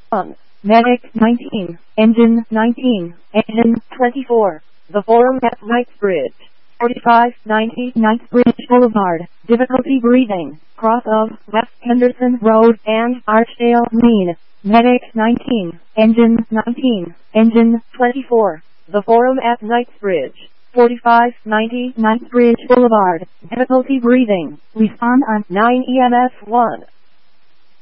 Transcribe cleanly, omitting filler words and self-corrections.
1. Medic 19, Engine 19, Engine 24. The Forum at Knightsbridge. 4590 Knightsbridge Boulevard. Difficulty breathing. Cross of West Henderson Road and Archdale Lane. Medic 19, Engine 19, Engine 24. The Forum at Knightsbridge. 4590 Knightsbridge Boulevard. Difficulty breathing. Respond on 9 EMS 1.